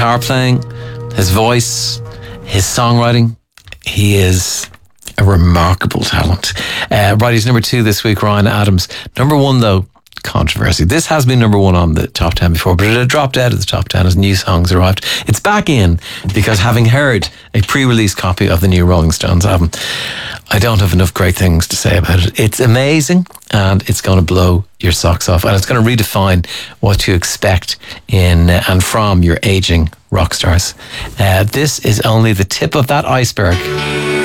guitar playing, his voice, his songwriting. He is a remarkable talent. Right, he's number 2 this week, Ryan Adams. Number 1, though, controversy. This has been number 1 on the top 10 before, but it had dropped out of the top 10 as new songs arrived. It's back in because, having heard a pre-release copy of the new Rolling Stones album, I don't have enough great things to say about it. It's amazing, and it's going to blow your socks off, and it's going to redefine what you expect in and from your aging rock stars. This is only the tip of that iceberg.